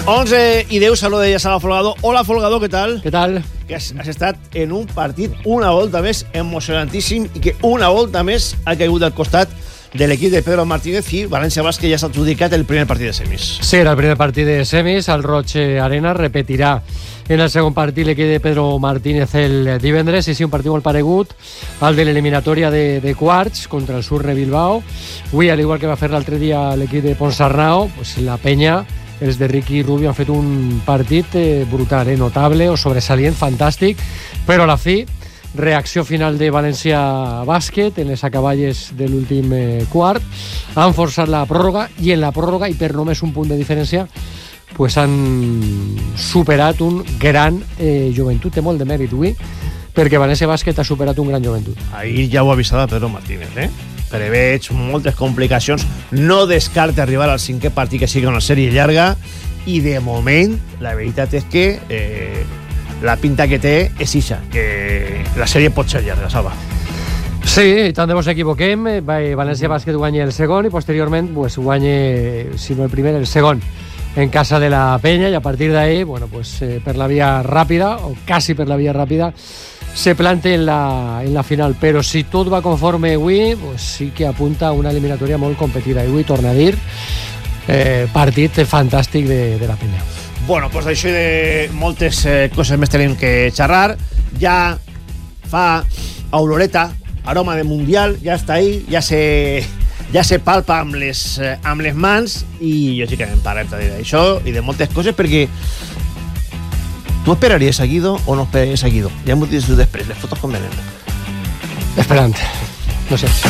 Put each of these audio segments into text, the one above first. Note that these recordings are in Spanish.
11:10, saluda de Sala Folgado. Hola, Folgado, què tal? Què tal? Que has estat en un partit una volta més emocionantíssim i que una volta més ha caigut al costat de l'equip de Pedro Martínez i València Bàsquet ja s'ha adjudicat el primer partit de semis. Sí, era el primer partit de semis. El Roig Arena repetirà en el segon partit l'equip de Pedro Martínez el divendres, i sí, un partit molt paregut al de l'eliminatòria de quarts contra el Surre Bilbao. Avui, al igual que va fer l'altre dia l'equip de Ponsarnau, pues la penya, els de Ricky Rubio, han fet un partit brutal, notable o sobresalient, fantàstic, però a la fi, reacció final de València Bàsquet en les acaballes de l'últim quart, han forçat la pròrroga, i en la pròrroga, i per només un punt de diferència, pues han superat un gran Joventut. Té molt de mèrit avui, perquè València Bàsquet ha superat un gran Joventut. Ahir ja ho avisava Pedro Martínez, preveig moltes complicacions, no descarta arribar al cinquè partit que sigui una sèrie llarga, i de moment la veritat és que la pinta que té és ixa, que la sèrie pot ser llarga, Salva. Sí, tant de bo s'equivoquem. València Bàsquet guanya el segon i posteriorment pues, guanya, si no el primer, el segon en casa de la penya, i a partir d'ahí, bueno, pues, per la via ràpida, o quasi per la via ràpida, se plante en la final. Però si tot va conforme avui, pues sí que apunta a una eliminatòria molt competida. I avui, torna a dir, partit fantàstic de la penya. Bueno, pues d'això i de moltes coses més tenim que xerrar. Ja fa oloreta, aroma de mundial, ja està ahí, ja se palpa amb les mans, i lògicament parlem d'això i de moltes coses, perquè tu esperaries a Guido o no esperaries a Guido? Ja m'ho dius després, les fotos com venen. Esperant, no sé.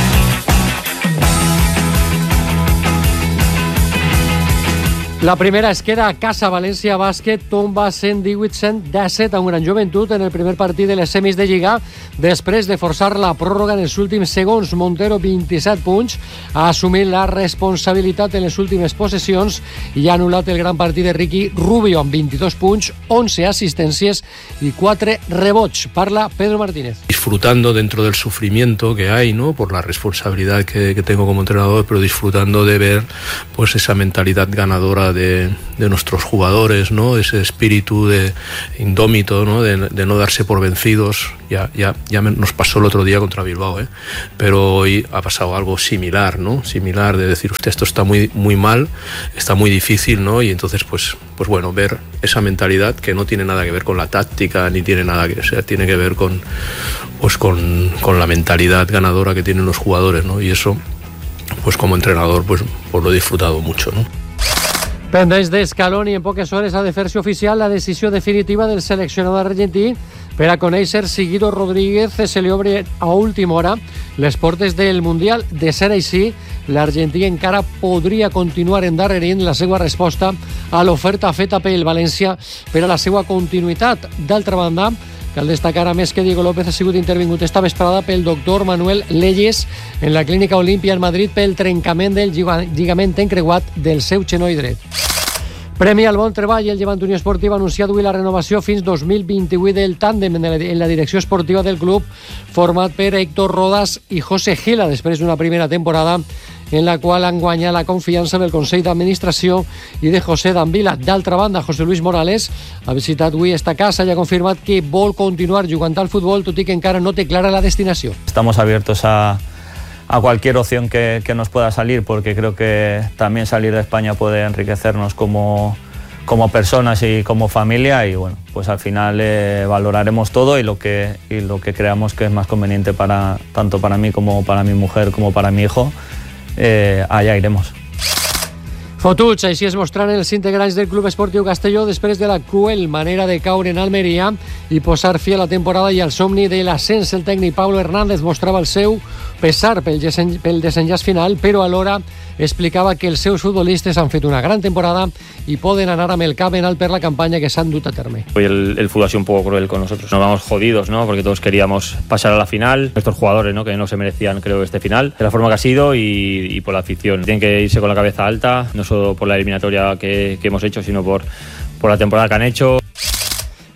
La primera es queda a casa. València Bàsquet tomba 118-117 a un gran Joventut en el primer partit de les semis de Lliga, després de forçar la pròrroga en els últims segons. Montero, 27 punts, ha assumit la responsabilitat en les últimes possessions i ha anul·lat el gran partit de Ricky Rubio amb 22 punts, 11 assistències y 4 rebots. Parla Pedro Martínez. Disfrutando dentro del sufrimiento que hay, ¿no?, por la responsabilidad que tengo como entrenador, pero disfrutando de ver pues esa mentalidad ganadora de nuestros jugadores, ¿no?, ese espíritu de indómito, ¿no?, de no darse por vencidos. Ya nos pasó el otro día contra Bilbao, pero hoy ha pasado algo similar, ¿no?, similar, de decir, usted, esto está muy, muy mal, está muy difícil, ¿no?, y entonces pues bueno, ver esa mentalidad que no tiene nada que ver con la táctica, ni tiene nada que, o sea, tiene que ver con la mentalidad ganadora que tienen los jugadores, ¿no?, y eso, pues como entrenador, pues lo he disfrutado mucho, ¿no? Pendents d'Escaloni, en poques hores ha de fer-se oficial la decisió definitiva del seleccionador argentí per a conèixer si Guido Rodríguez se li obre a última hora les portes del Mundial. De ser així, l'argentí encara podria continuar endarrerint la seva resposta a l'oferta feta pel València per a la seva continuïtat. D'altra banda, cal destacar, a més, que Diego López ha sigut intervingut esta vesprada pel doctor Manuel Leyes en la Clínica Olímpia en Madrid pel trencament del lligament encreuat del seu genoll dret. Premi al bon treball. El Llevant Unió Esportiva ha anunciat avui la renovació fins 2028 del tàndem en la direcció esportiva del club, format per Héctor Rodas i José Gila, després d'una primera temporada en la qual han guanyat la confiança del Consell d'Administració i de José Danvila. D'altra banda, José Luis Morales ha visitat avui esta casa i ha confirmat que vol continuar jugant al futbol, tot i que encara no té clara la destinació. Estamos abiertos a cualquier opción que nos pueda salir, porque creo que también salir de España puede enriquecernos como personas y como familia, y bueno, pues al final valoraremos todo y lo que creamos que es más conveniente tanto para mí como para mi mujer como para mi hijo. Allà iremos. Fotuts, així es mostraran els integrants del Club Esportiu Castelló després de la cruel manera de caure en Almeria i posar fi a la temporada i al somni de l'ascens. El tècnic Pablo Hernández mostrava el seu pesar pel desenllaç final, però alhora explicava que els seus futbolistes han fet una gran temporada y poden anar amb el cap en alt per la campaña que s'han dut a terme. Hoy el fútbol ha sido un poco cruel con nosotros. Nos vamos jodidos, ¿no?, porque todos queríamos pasar a la final. Estos jugadores, ¿no?, que no se merecían, creo, este final, de la forma que ha sido y por la afición. Tienen que irse con la cabeza alta, no solo por la eliminatoria que hemos hecho, sino por la temporada que han hecho.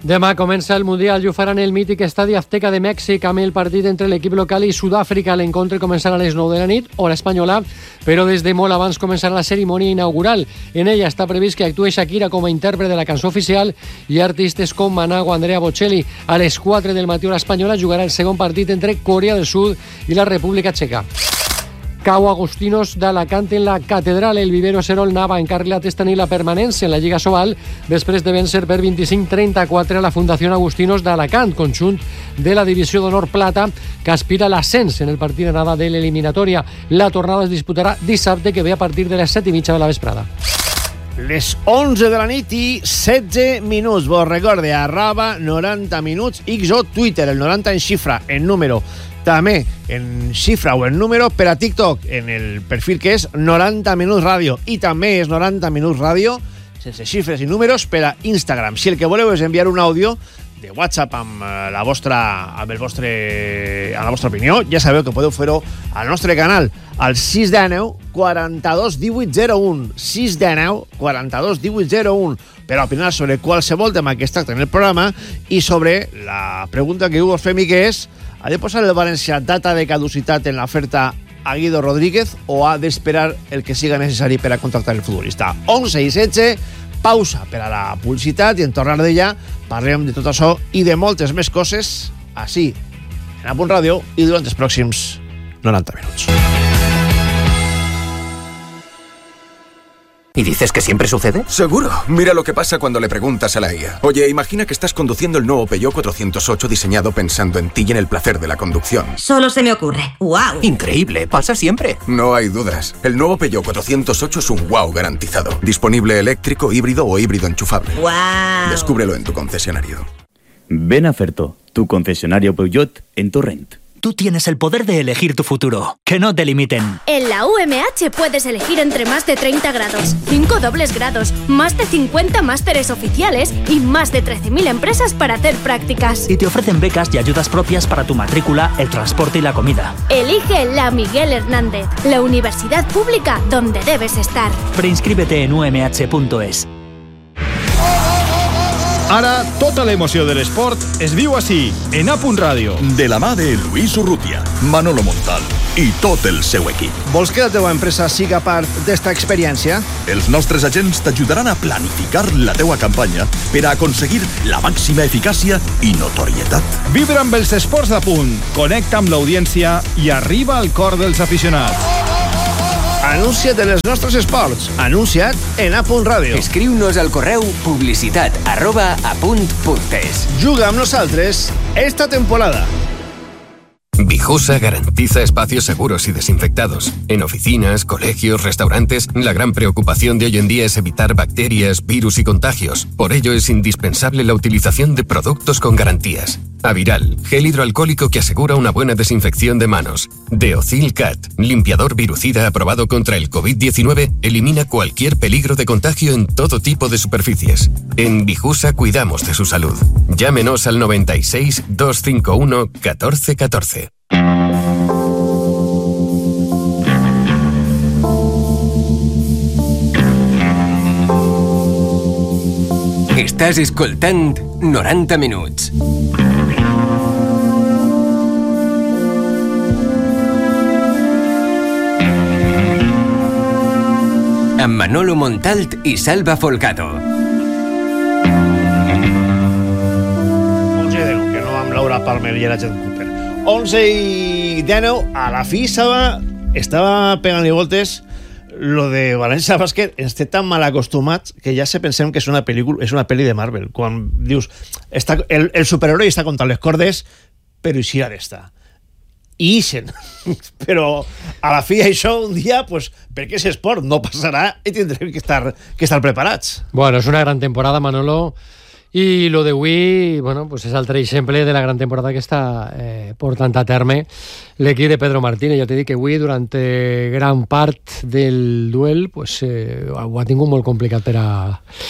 Demà comença el Mundial i ho faran el mític Estadi Azteca de Mèxic amb el partit entre l'equip local i Sud-àfrica. L'encontre començarà a les 9 de la nit, hora espanyola, però des de molt abans començarà la cerimònia inaugural. En ella està previst que actuï Shakira com a intèrpret de la cançó oficial i artistes com Maná o Andrea Bocelli. A les 4 del matí hora espanyola jugarà el segon partit entre Corea del Sud i la República Txeca. Cau Agustinos d'Alacant en la catedral. El Vivero Serol Nava encarrilat és tenir la permanència en la Lliga Sobal després de vèncer per 25-34 a la Fundació Agustinos d'Alacant, conjunt de la Divisió d'Honor Plata, que aspira a l'ascens en el partit d'anada de l'eliminatòria. La tornada es disputarà dissabte, que ve a partir de les 7:30 de la vesprada. Les 11 de la nit i 16 minuts. Vos recorde, @90minuts, X o Twitter, el 90 en xifra, en número, també en xifra o en número, per a TikTok, en el perfil que és 90 Minuts Ràdio, i també és 90 Minuts Ràdio, sense xifres i números, per a Instagram. Si el que voleu és enviar un àudio de WhatsApp amb la vostra opinió, ja sabeu que podeu fer-ho al nostre canal, al 619 42 18 01, 619 42 18 01, per a opinar sobre qualsevol tema que es tracta en el programa i sobre la pregunta que us fem, i que és: ha de posar el València data de caducitat en l'oferta a Guido Rodríguez o ha d'esperar el que siga necessari per a contractar el futbolista? 11 i 16, pausa per a la publicitat, i en tornar d'ella parlem de tot això i de moltes més coses així, en A Punt Ràdio, i durant els pròxims 90 minuts. ¿Y dices que siempre sucede? Seguro. Mira lo que pasa cuando le preguntas a la IA. Oye, imagina que estás conduciendo el nuevo Peugeot 408 diseñado pensando en ti y en el placer de la conducción. Solo se me ocurre. ¡Wow! Increíble, pasa siempre. No hay dudas. El nuevo Peugeot 408 es un wow garantizado. Disponible eléctrico, híbrido o híbrido enchufable. ¡Wow! Descúbrelo en tu concesionario. Ven a Ferto, tu concesionario Peugeot en Torrent. Tú tienes el poder de elegir tu futuro. Que no te limiten. En la UMH puedes elegir entre más de 30 grados, 5 dobles grados, más de 50 másteres oficiales y más de 13.000 empresas para hacer prácticas. Y te ofrecen becas y ayudas propias para tu matrícula, el transporte y la comida. Elige la Miguel Hernández, la universidad pública donde debes estar. Preinscríbete en umh.es. Ara, tota l'emoció de l'esport es viu així, en A Punt Ràdio. De la mà de Lluís Urrutia, Manolo Montal i tot el seu equip. Vols que la teva empresa siga part d'esta experiència? Els nostres agents t'ajudaran a planificar la teua campanya per a aconseguir la màxima eficàcia i notorietat. Vibra amb els esports d'A Punt, connecta amb l'audiència i arriba al cor dels aficionats. Anuncia't en els nostres esports. Anuncia't en A Punt Ràdio. Escriu-nos al correu publicitat@apunt.es. Juga amb nosaltres esta temporada. Vijusa garantiza espacios seguros y desinfectados. En oficinas, colegios, restaurantes, la gran preocupación de hoy en día es evitar bacterias, virus y contagios. Por ello es indispensable la utilización de productos con garantías. Aviral, gel hidroalcohólico que asegura una buena desinfección de manos. Deocil Cat, limpiador virucida aprobado contra el COVID-19, elimina cualquier peligro de contagio en todo tipo de superficies. En Vijusa cuidamos de su salud. Llámenos al 96 251 1414. Estàs escoltant 90 minuts. Amb Manolo Montalt i Salva Folgado. 11 i 10, que no amb Laura Palmer i la Jen Cooper. 11 i 10, a la fi estava pegant-li voltes lo de València Bàsquet. Ens té tan mal acostumats que ja se pensem que és una pel·lícula, és una pel·li de Marvel. Quan dius, el superheroi està contra les cordes, però hi ha d'estar. I ixen. Però a la fi això un dia, pues, perquè és esport, no passarà i tindrem que estar preparats. Bueno, és una gran temporada, Manolo, i lo d'avui, bueno, pues és altre exemple de la gran temporada que està portant a terme l'equip de Pedro Martínez. Jo t'he dit que avui, durant gran part del duel, pues, ho ha tingut molt complicat per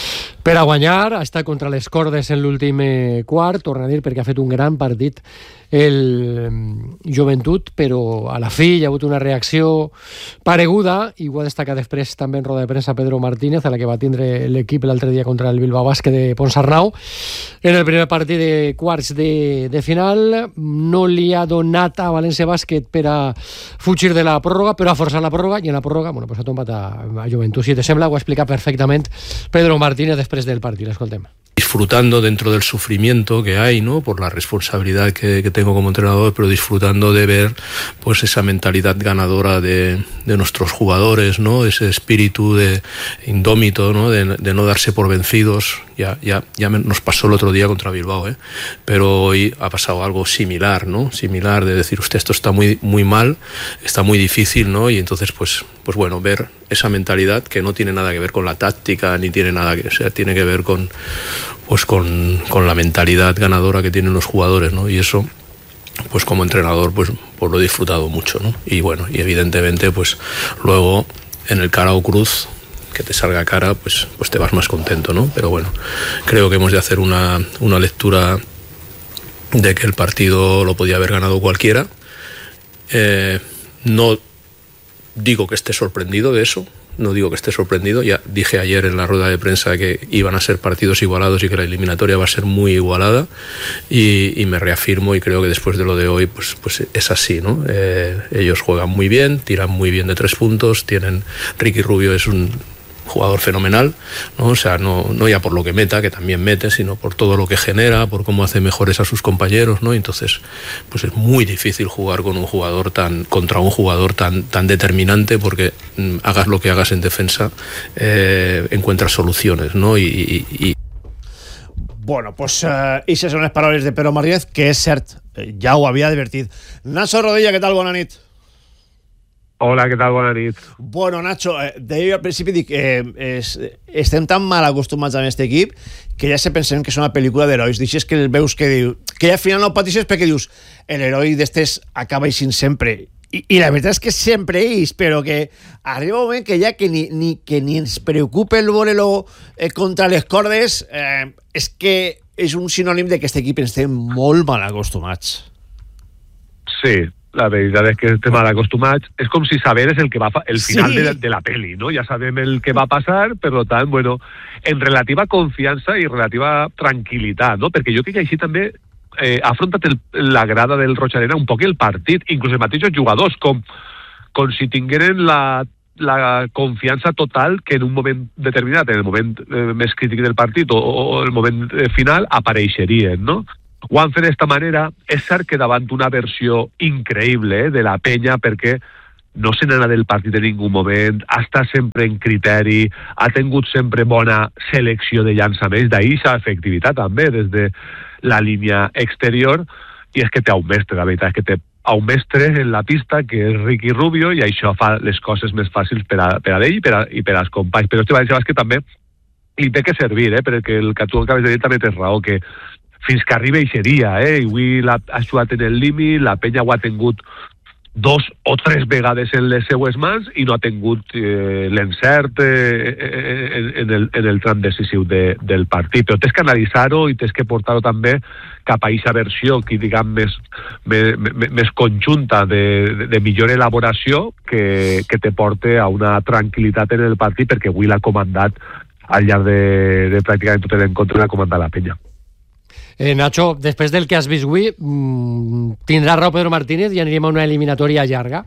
a guanyar. Ha estat contra les cordes en l'últim quart, torna a dir, perquè ha fet un gran partit el Joventut, però a la fi hi ha hagut una reacció pareguda, i ho ha destacat després també en roda de premsa Pedro Martínez, a la que va tindre l'equip l'altre dia contra el Bilbao Bàsquet de Ponsarnau en el primer partit de quarts de final. No li ha donat a València Bàsquet per a fugir de la pròrroga, però ha forçat la pròrroga, i en la pròrroga pues ha tombat a Joventut. Si te sembla, ho ha explicat perfectament Pedro Martínez després del partit. L'escoltem. Disfrutando dentro del sufrimiento que hay, ¿no? Por la responsabilidad que tengo como entrenador, pero disfrutando de ver pues esa mentalidad ganadora de nuestros jugadores, ¿no? Ese espíritu de indómito, ¿no? De no darse por vencidos. Ya nos pasó el otro día contra Bilbao, pero hoy ha pasado algo similar, ¿no? Similar, de decir, usted, esto está muy mal, está muy difícil, ¿no? Y entonces pues bueno, ver esa mentalidad que no tiene nada que ver con la táctica, ni tiene nada que, o sea, tiene que ver con la mentalidad ganadora que tienen los jugadores, ¿no? Y eso, pues como entrenador, pues lo he disfrutado mucho, ¿no? Y bueno, y evidentemente, pues luego en el cara o cruz, que te salga cara, pues te vas más contento, ¿no? Pero bueno, creo que hemos de hacer una lectura de que el partido lo podía haber ganado cualquiera. No digo que esté sorprendido de eso, no digo que esté sorprendido. Ya dije ayer en la rueda de prensa que iban a ser partidos igualados y que la eliminatoria va a ser muy igualada, y me reafirmo, y creo que después de lo de hoy pues es así, ¿no? Ellos juegan muy bien, tiran muy bien de 3 puntos, Ricky Rubio es un jugador fenomenal, ¿no? O sea, no ya por lo que meta, que también mete, sino por todo lo que genera, por cómo hace mejores a sus compañeros, ¿no? Entonces, pues es muy difícil jugar contra un jugador tan determinante, porque hagas lo que hagas en defensa, encuentras soluciones, ¿no? Bueno, pues aquestes són les paraules de Pedro Martínez, que és cert, ja ho havia advertit. Nacho Rodilla, què tal? Bona nit. Hola, què tal? Bona nit. Bueno, Nacho, deia al principi, dic, estem tan mal acostumats amb aquest equip que ja se pensem que és una pel·lícula d'herois. Deixes que veus que diu que al final no pateixes perquè dius l'heroi d'estes acaba eixint sempre. I la veritat és que sempre és, però que arriba un moment que ja que ni ens preocupa el voler-lo contra les cordes, és que és un sinònim de que aquest equip estem molt mal acostumats. Sí, la veritat és que estem mal acostumats. És com si saberes el que va el final de la peli, no? Ja sabem el que va passar, per tant, bueno, en relativa confiança i relativa tranquil·litat, no? Perquè jo crec que així també ha afrontat la grada del Roig Arena un poc el partit, inclús els mateixos jugadors, com si tingueren la confiança total que en un moment determinat, en el moment més crític del partit o el moment final, apareixerien, no? Ho han fet d'esta manera. És cert que davant una versió increïble de la penya, perquè no se n'ha del partit en ningú moment, està sempre en criteri, ha tingut sempre bona selecció de llançaments, d'ahir sa efectivitat també des de la línia exterior, i és que té un mestre, la veritat és que té un mestre en la pista, que és Ricky Rubio, i això fa les coses més fàcils per a ell i per als companys. Però este València Bàsquet també li té que servir, perquè el que tu acabes de dir també tens raó, que fins que arriba eixeria, i avui ha jugat en el límit, la penya ho ha tingut 2 o 3 vegades en les seues mans i no ha tingut l'encert en el tram decisiu del partit. Però tens que analitzar-ho i tens que portar-ho també cap a aquesta versió que diguem més conjunta de millor elaboració que te porte a una tranquil·litat en el partit, perquè avui l'ha comandat al llarg de pràcticament tot l'encontre, l'ha comandat la penya. Nacho, després del que has vist avui, tindrà raó Pedro Martínez i anirem a una eliminatòria llarga?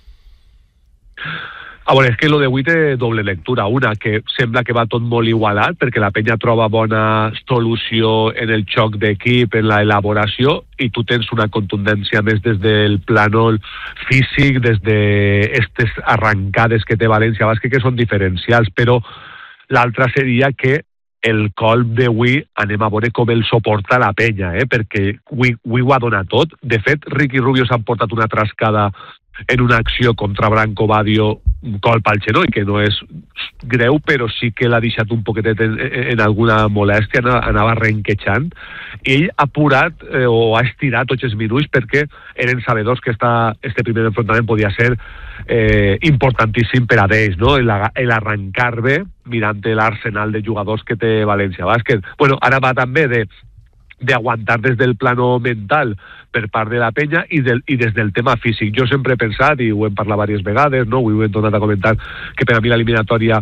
A veure, és que lo d'avui té doble lectura. Una, que sembla que va tot molt igualat, perquè la penya troba bona solució en el xoc d'equip, en la elaboració, i tu tens una contundència més des del plànol físic, des d'estes arrancades que té València Bàsquet, que són diferencials, però l'altra seria que el colp d'avui anem a veure com el suporta la penya, perquè avui ho ha donat tot. De fet, Ricky Rubio s'ha portat una trascada en una acció contra Branco Badio, un colp al genoll, que no és greu, però sí que l'ha deixat un poquetet en alguna molèstia, anava renquejant. Ell ha apurat o ha estirat tots els minuts perquè eren sabedors que este primer enfrontament podia ser importantíssim per a ells, no? L'arrencar bé, mirant l'arsenal de jugadors que té València Bàsquet. Bueno, ara va també d'aguantar des del plano mental per part de la penya i des del tema físic. Jo sempre he pensat, i ho hem parlat diverses vegades, no? Avui ho hem tornat a comentar, que per a mi l'eliminatòria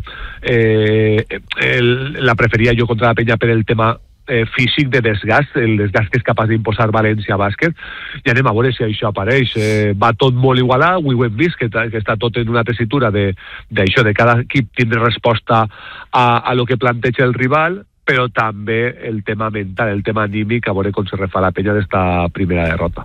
la preferia jo contra la penya per el tema físic de desgast, el desgast que és capaç d'imposar València Bàsquet, i anem a veure si això apareix. Va tot molt igualat, avui ho hem vist, que està tot en una tessitura d'això, de cada equip tindre resposta a lo que planteja el rival, però també el tema mental, el tema anímic, a veure com se refà la penya d'esta primera derrota.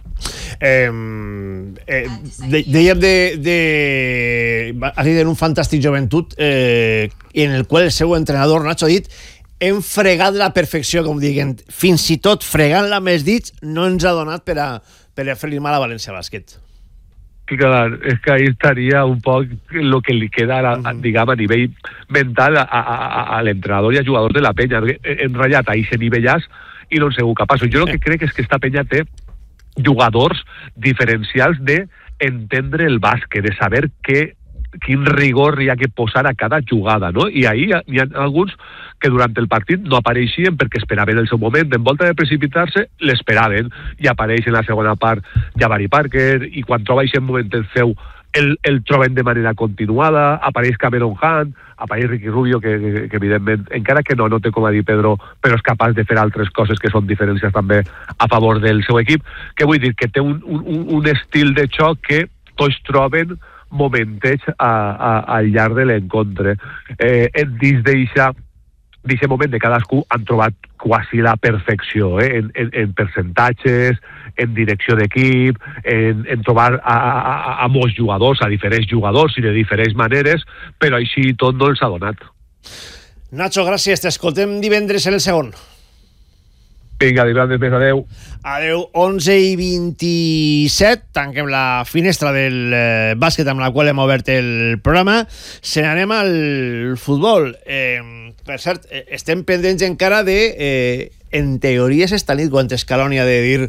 Dèiem has dit en un fantàstic joventut en el qual el seu entrenador Nacho ha dit hem fregat la perfecció, com diguen, fins i tot fregant-la amb els dits no ens ha donat per a fer-li mal a València Bàsquet. Clar, és que ahí estaria un poc el que li queda, diguem, a nivell mental a l'entrenador i a jugadors de la penya. Hem ratllat a aquest nivellàs i no han sigut capaços. Jo el que crec és que esta penya té jugadors diferencials d'entendre el bàsquet, de saber quin rigor hi ha que posar a cada jugada, no? I ahí hi ha alguns que durant el partit no apareixien perquè esperaven el seu moment, en volta de precipitar-se l'esperaven, i apareix en la segona part Jabari Parker, i quan troba aquest moment el seu el troben de manera continuada, apareix Cameron Hunt, apareix Ricky Rubio, que evidentment, encara que no té com a dir Pedro, però és capaç de fer altres coses que són diferències també a favor del seu equip, que vull dir que té un estil de xoc que tots troben momenteig al llarg de l'encontre. Dins d'aquest moment de cadascú han trobat quasi la perfecció, en percentatges, en direcció d'equip, en trobar a molts jugadors, a diferents jugadors i de diferents maneres, però així tot no els ha donat. Nacho, gràcies, t'escoltem divendres en el segon. Vinga, divendres més, adeu. Adeu, 11:27, tanquem la finestra del bàsquet amb la qual hem obert el programa. Se n'anem al futbol. Per cert, estem pendents encara de... en teoria és esta nit quan Scaloni ha de dir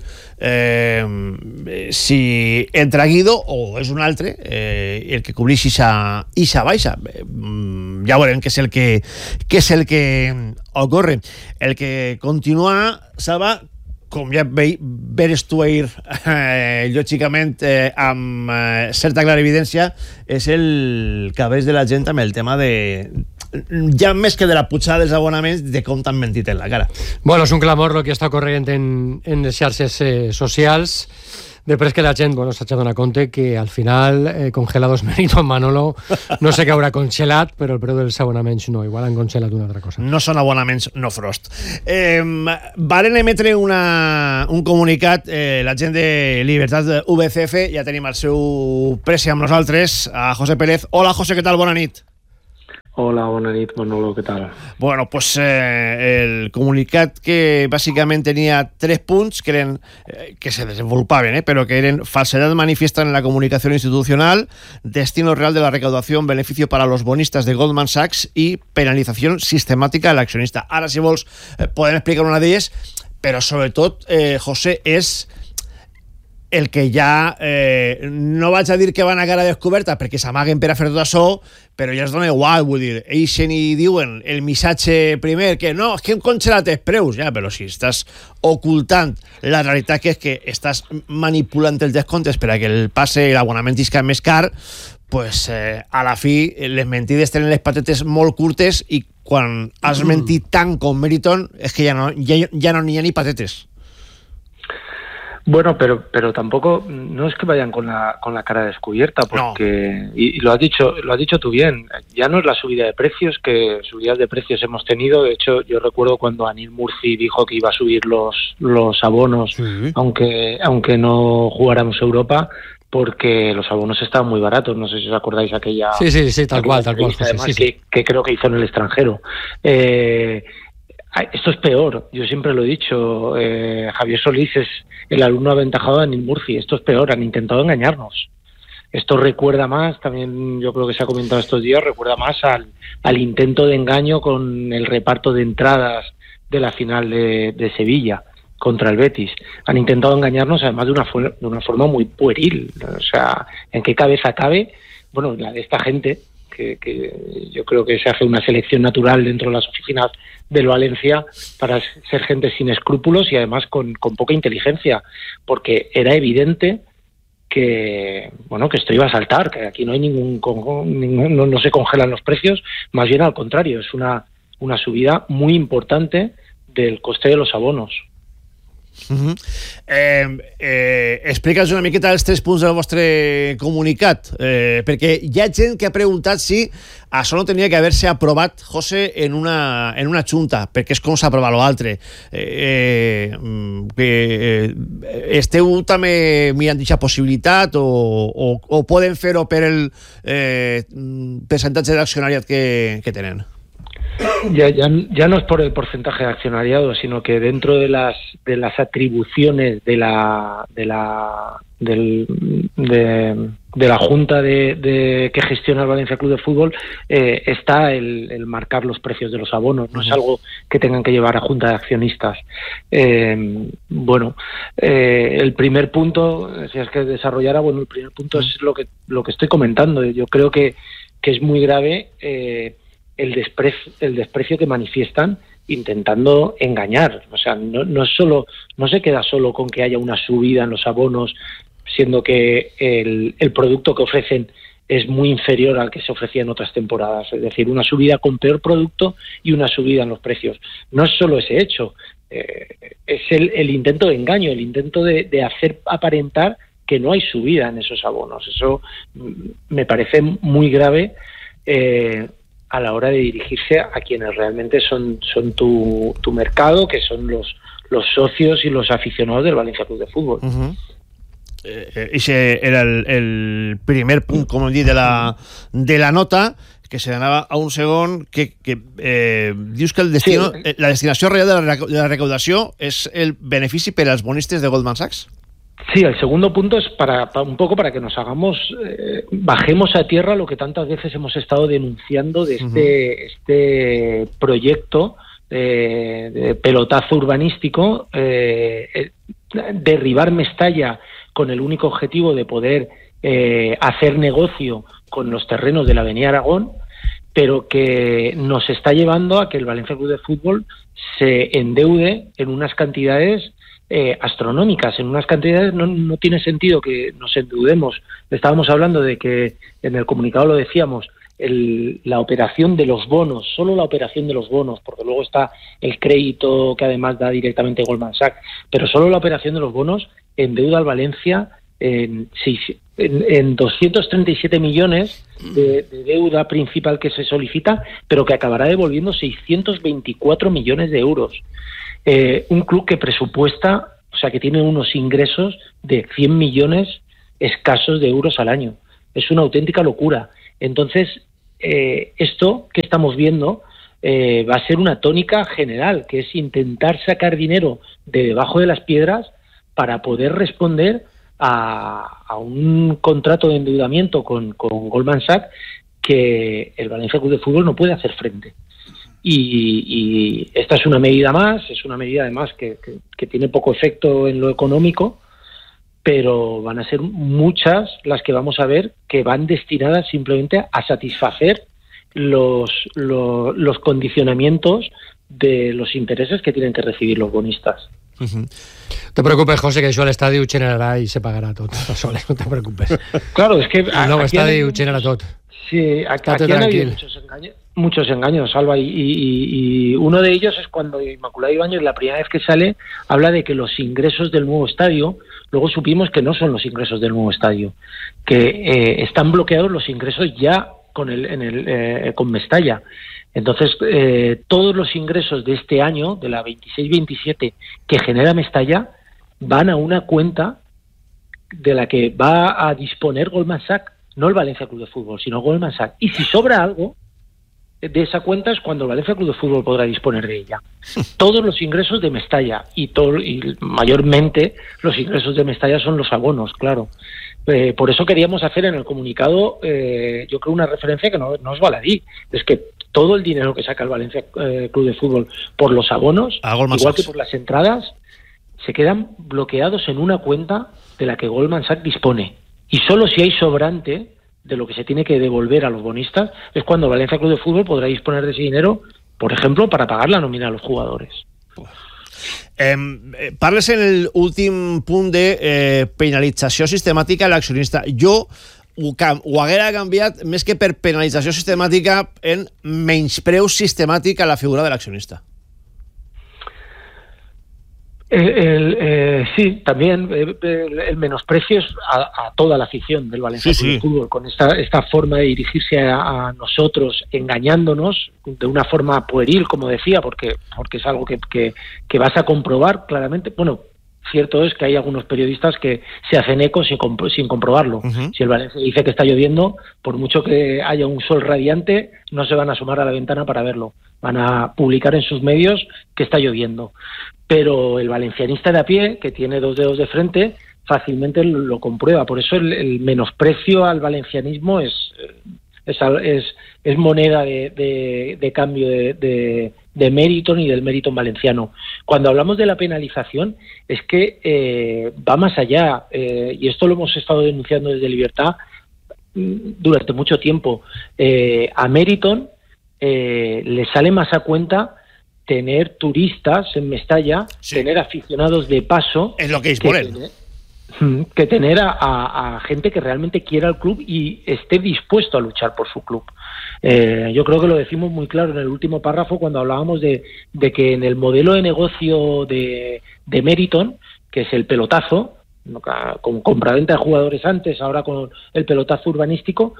si entra Guido o és un altre el que cobreix ixa baixa. Ja veurem què és el que ocorre. El que continua, Salva, com ja veres tu ahir lògicament amb certa clarividència, és el cabell de la gent amb el tema de... ja més que de la putxada dels abonaments, de com t'han mentit en la cara. Bueno, és un clamor el que està corrent en les xarxes socials, després que la gent s'ha donat compte que al final Congelados Merino Manolo no sé què haurà congelat, però el preu dels abonaments no, igual han congelat una altra cosa. No són abonaments, no Frost. Varen emetre un comunicat la gent de Libertat VCF, ja tenim el seu presi amb nosaltres, a José Pérez. Hola José, què tal? Bona nit. Hola, bona nit, Manolo, què tal? Bueno, pues el comunicat que bàsicament tenia 3 punts que eren que se desenvolupaven, però que eren falsedad manifiesta en la comunicación institucional, destino real de la recaudación, beneficio para los bonistas de Goldman Sachs y penalización sistemática del accionista. Ara, si vols, podem explicar una d'elles, però sobretot, José, és el que ja no vaig a dir que van a cara descoberta perquè s'amaguen per a fer tot això, però ja es dona igual, vull dir, ells ni diuen el missatge primer, que no, és que hem congelat els preus, ja, però si estàs ocultant la realitat, que és que estàs manipulant els descomptes per a que el passe i l'abonament isca més car, pues a la fi les mentides tenen les patetes molt curtes i quan has mentit tant com Meriton és que ja no n'hi ha ni patetes. Bueno, pero tampoco no es que vayan con la cara descubierta, porque no. Y lo has dicho tú bien, ya no es la subida de precios, que subidas de precios hemos tenido. De hecho, yo recuerdo cuando Anil Murci dijo que iba a subir los abonos, aunque no jugáramos Europa, porque los abonos estaban muy baratos. No sé si os acordáis aquella... Sí, tal cual. Además, sí. Que creo que hizo en el extranjero. Esto es peor, yo siempre lo he dicho. Javier Solís es el alumno aventajado de Anil Murci. Esto es peor, han intentado engañarnos. Esto recuerda más, también yo creo que se ha comentado estos días, recuerda más al intento de engaño con el reparto de entradas de la final de Sevilla contra el Betis. Han intentado engañarnos además de una forma muy pueril. O sea, ¿en qué cabeza cabe? Bueno, la de esta gente, que yo creo que se hace una selección natural dentro de las oficinas del Valencia para ser gente sin escrúpulos y además con poca inteligencia, porque era evidente que esto iba a saltar, que aquí no hay no se congelan los precios, más bien al contrario, es una subida muy importante del coste de los abonos. Explica'ns una miqueta els 3 punts del vostre comunicat, perquè hi ha gent que ha preguntat si això no tenia que haver-se aprovat, José, en una junta, perquè és com s'aprova l'altre. Esteu també mirant aquesta possibilitat o poden fer-ho per el percentatge d'accionariat que tenen? Ya no es por el porcentaje de accionariado, sino que dentro de las atribuciones de la junta que gestiona el Valencia Club de Fútbol está el marcar los precios de los abonos. No es algo que tengan que llevar a junta de accionistas. El primer punto, si es que desarrollara, el primer punto es lo que estoy comentando. Yo creo que es muy grave el desprecio que manifiestan intentando engañar. O sea, no se queda solo con que haya una subida en los abonos, siendo que el producto que ofrecen es muy inferior al que se ofrecía en otras temporadas. Es decir, una subida con peor producto y una subida en los precios. No es solo ese hecho, es el intento de engaño, el intento de hacer aparentar que no hay subida en esos abonos. Eso me parece muy grave a la hora de dirigirse a quienes realmente son tu mercado, que son los socios y los aficionados del Valencia Club de Fútbol. Ese era el primer punt, com hem dit, de la nota, que se anava a un segon, que dius que la destinació real de la recaudació és el benefici per als bonistes de Goldman Sachs? Sí, el segundo punto es un poco para que nos bajemos a tierra lo que tantas veces hemos estado denunciando de este proyecto de pelotazo urbanístico, derribar Mestalla con el único objetivo de poder hacer negocio con los terrenos de la Avenida Aragón, pero que nos está llevando a que el Valencia Club de Fútbol se endeude en unas cantidades astronómicas, en unas cantidades. No tiene sentido que nos endeudemos. Estábamos hablando de que en el comunicado lo decíamos, la operación de los bonos, solo la operación de los bonos, porque luego está el crédito que además da directamente Goldman Sachs, pero solo la operación de los bonos endeuda al Valencia en 237 millones de deuda principal que se solicita, pero que acabará devolviendo 624 millones de euros. Un club que presupuesta, o sea, que tiene unos ingresos de 100 millones escasos de euros al año. Es una auténtica locura. Entonces, esto que estamos viendo va a ser una tónica general, que es intentar sacar dinero de debajo de las piedras para poder responder a un contrato de endeudamiento con Goldman Sachs que el Valencia Club de Fútbol no puede hacer frente. Y esta es una medida más, es una medida además que tiene poco efecto en lo económico, pero van a ser muchas las que vamos a ver que van destinadas simplemente a satisfacer los condicionamientos de los intereses que tienen que recibir los bonistas. No te preocupes, José, que això a l'estadi ho generarà i se pagarà tot. No te preocupes. Claro, es que el nou estadi ho generarà tot. Sí, aquí han habido muchos engaños, Alba, y uno de ellos es cuando Inmaculada Ibáñez, la primera vez que sale, habla de que los ingresos del nuevo estadio, luego supimos que no son los ingresos del nuevo estadio, que están bloqueados los ingresos ya con Mestalla. Entonces, todos los ingresos de este año, de la 26-27, que genera Mestalla, van a una cuenta de la que va a disponer Goldman Sachs, no el Valencia Club de Fútbol, sino Goldman Sachs. Y si sobra algo de esa cuenta es cuando el Valencia Club de Fútbol podrá disponer de ella. Todos los ingresos de Mestalla y mayormente los ingresos de Mestalla son los abonos, claro. Por eso queríamos hacer en el comunicado, yo creo, una referencia que no es baladí. Es que todo el dinero que saca el Valencia Club de Fútbol por los abonos, igual que por las entradas, se quedan bloqueados en una cuenta de la que Goldman Sachs dispone. Y solo si hay sobrante de lo que se tiene que devolver a los bonistas, es cuando el Valencia Club de Fútbol podrá disponer de ese dinero, por ejemplo, para pagar la nómina a los jugadores. Parles en el últim punt de penalització sistemàtica a l'accionista. Jo ho haguera canviat més que per penalització sistemàtica en menyspreu sistemàtic a la figura de l'accionista. Sí, también el menosprecio es a toda la afición del Valencia Club de Fútbol, con esta forma de dirigirse a nosotros, engañándonos de una forma pueril, como decía, porque es algo que vas a comprobar claramente. Bueno, cierto es que hay algunos periodistas que se hacen eco sin comprobarlo. Si el Valencia dice que está lloviendo, por mucho que haya un sol radiante, no se van a asomar a la ventana para verlo. Van a publicar en sus medios que está lloviendo. Pero el valencianista de a pie, que tiene 2 dedos de frente, fácilmente lo comprueba. Por eso el menosprecio al valencianismo es moneda de cambio de Meriton y del Meriton valenciano. Cuando hablamos de la penalización, es que va más allá, y esto lo hemos estado denunciando desde Libertad durante mucho tiempo. A Meriton le sale más a cuenta tener turistas en Mestalla, tener aficionados de paso, es lo que es por él, que tener a gente que realmente quiera el club y esté dispuesto a luchar por su club. Yo creo que lo decimos muy claro en el último párrafo cuando hablábamos de que en el modelo de negocio de Meriton, que es el pelotazo, con compraventa de jugadores antes, ahora con el pelotazo urbanístico,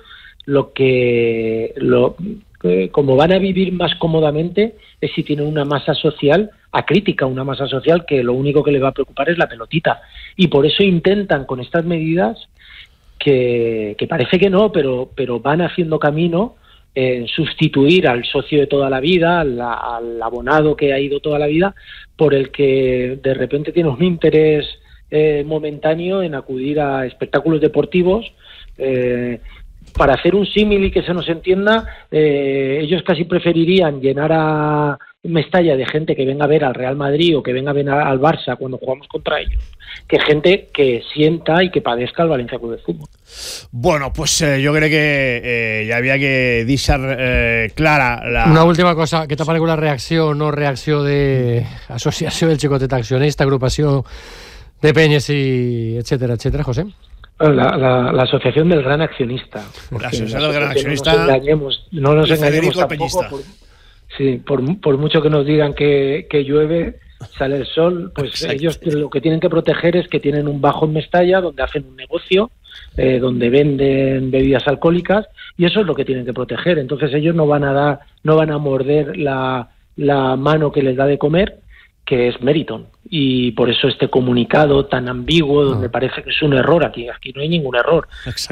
como van a vivir más cómodamente es si tienen una masa social acrítica, una masa social que lo único que les va a preocupar es la pelotita. Y por eso intentan con estas medidas, que parece que no, pero van haciendo camino en sustituir al socio de toda la vida, al abonado que ha ido toda la vida, por el que de repente tiene un interés momentáneo en acudir a espectáculos deportivos. Para hacer un símil y que se nos entienda, ellos casi preferirían llenar a Mestalla de gente que venga a ver al Real Madrid o que venga a ver al Barça cuando jugamos contra ellos, que gente que sienta y que padezca el Valencia Club de Fútbol. Bueno, pues yo creo que ya había que deixar clara la... Una última cosa, què t'ha paregut la reacció o no reacció de Associació del Xicotet Accionista, agrupació de penyes y etcétera, etcétera, José? La asociación del gran accionista. La asociación del gran accionista. No nos engañemos tampoco. Por mucho que nos digan que llueve, sale el sol, pues exacto. Ellos lo que tienen que proteger es que tienen un bajo en Mestalla donde hacen un negocio, donde venden bebidas alcohólicas, y eso es lo que tienen que proteger. Entonces ellos no van a morder la mano que les da de comer, que es Meriton, y por eso este comunicado tan ambiguo donde parece que es un error. Aquí no hay ningún error.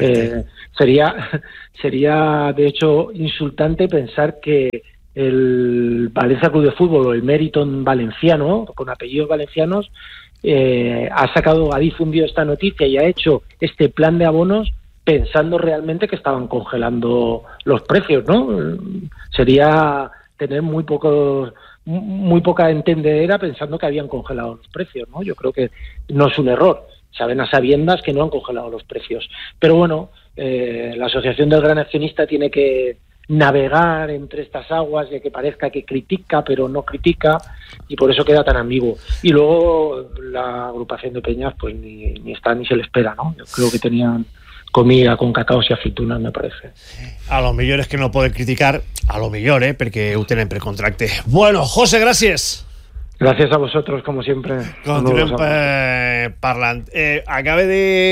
Sería de hecho insultante pensar que el Valencia Club de Fútbol o el Meriton valenciano, con apellidos valencianos, ha difundido esta noticia y ha hecho este plan de abonos pensando realmente que estaban congelando los precios, ¿no? Sería tener muy poca entendedera pensando que habían congelado los precios, ¿no? Yo creo que no es un error. Saben a sabiendas que no han congelado los precios. Pero bueno, la Asociación del Gran Accionista tiene que navegar entre estas aguas de que parezca que critica, pero no critica, y por eso queda tan ambiguo. Y luego la agrupación de peñas, pues ni está ni se le espera, ¿no? Yo creo que tenían comida con cacaos y aceitunas, me parece. A lo millor és que no poden criticar, a lo millor, perquè ho tenen per contracte. Bueno, José, gràcies. Gracias a vosotros, como siempre. Continuem parlant. Acaba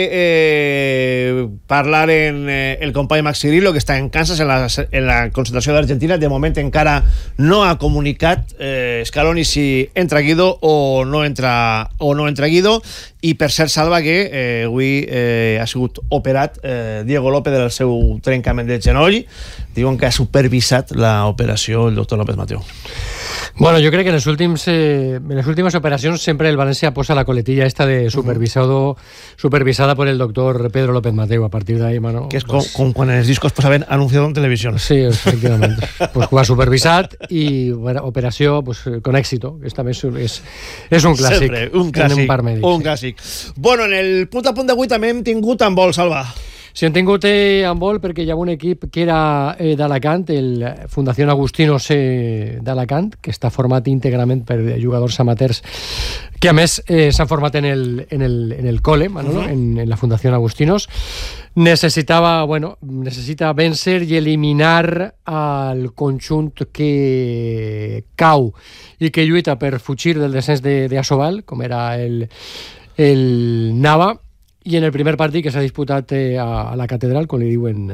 de parlar en el company Max Cirillo, que està en Kansas, en la concentració d'Argentina. De moment encara no ha comunicat Scaloni si entra Guido o no entra Guido. I per cert, Salva, que avui ha sigut operat Diego López del seu trencament de genoll. Diuen que ha supervisat l'operació el doctor López Mateo. Bueno, yo creo que en las últimas operaciones siempre el Valencia posa la coletilla esta de supervisada por el doctor Pedro López Mateo. A partir de ahí, mano... Que es pues, com quan els discos posaven anunciado en televisión. Sí, efectivamente. Pues ho ha supervisat i bueno, operació pues, con éxito. Esta vez és un clàssic. Sempre, un clàssic. Un clàssic. Bueno, en el punt a punt d'avui també hem tingut en vol, Salva. Si han tingut handbol perquè hi ha un equip que era d'Alacant, el Fundació Agustinos d'Alacant, que està format íntegrament per jugadors amateurs que a més s'han format en el cole, Manolo, en la Fundació Agustinos. Necessita vèncer i eliminar el conjunt que cau i que lluita per fugir del descens d'Asobal, com era el Nava, i en el primer partit que s'ha disputat a la catedral, com li diuen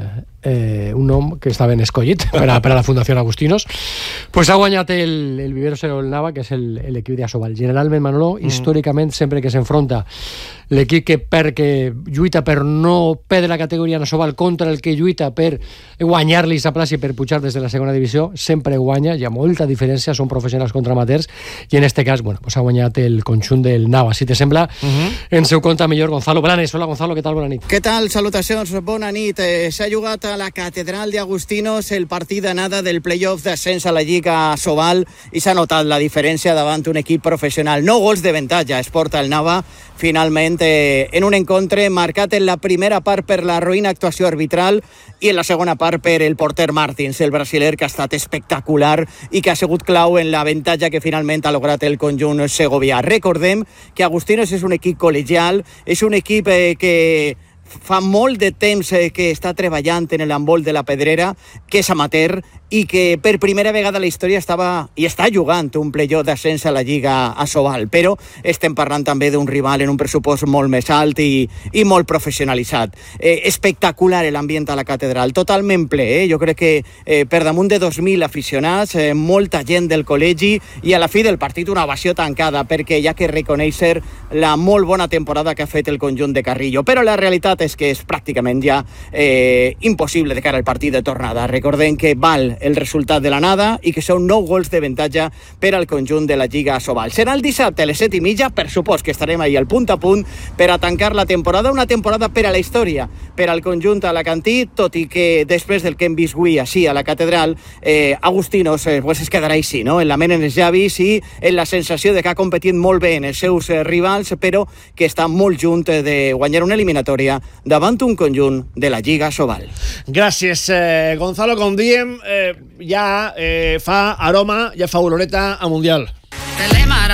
un nom que està ben escollit per a la Fundació Agustinos, pues ha guanyat el Vivero Cero el Nava, que és l'equip d'Asobal. Generalment, Manolo, històricament, sempre que s'enfronta l'equip que lluita per no perdre la categoria en Asobal contra el que lluita per guanyar-li sa plaça i per pujar des de la segona divisió, sempre guanya, hi ha molta diferència, són professionals contra amateurs, i en este cas, ha guanyat el conjunt del Nava. Si te sembla, en seu compte millor Gonzalo Blanes. Hola Gonzalo, què tal? Bona nit. Què tal? Salutacions, bona nit. S'ha jugat a la catedral d'Agustinos el partit d'anada del play-off d'ascens a la Lliga Asobal i s'ha notat la diferència davant un equip professional. 9 gols de avantatge es porta el Nava finalment en un encontre marcat en la primera part per la roïna actuació arbitral i en la segona part per el porter Martins, el brasiler, que ha estat espectacular i que ha sigut clau en l'avantatge que finalment ha lograt el conjunt segovià. Recordem que Agustinos és un equip col·legial, és un equip que fa molt de temps que està treballant en l'handbol de la Pedrera, que és amateur i que per primera vegada a la història estava i està jugant un play-off d'ascens a la Lliga Asobal, però estem parlant també d'un rival en un pressupost molt més alt i molt professionalitzat. Espectacular l'ambient a la catedral, totalment ple, jo crec que per damunt de 2.000 aficionats, molta gent del col·legi i a la fi del partit una ovació tancada, perquè hi ha que reconèixer la molt bona temporada que ha fet el conjunt de Carrillo, però la realitat és que és pràcticament ja impossible de cara al partit de tornada. Recordem que val el resultat de l'anada i que són 9 gols d'avantatge per al conjunt de la Lliga Asobal. Serà el dissabte a les 7:30, per supost que estarem ahí al punt a punt per a tancar la temporada, una temporada per a la història, per al conjunt alacantí, tot i que després del que hem vist avui així a la catedral, Agustinos es quedarà així, no? En la ment en els llavis i en la sensació de que ha competit molt bé en els seus rivals, però que està molt junt de guanyar una eliminatòria davant un conjunt de la Lliga Asobal. Gràcies, Gonzalo. Com diem, ja fa aroma, ja fa oloreta a Mundial.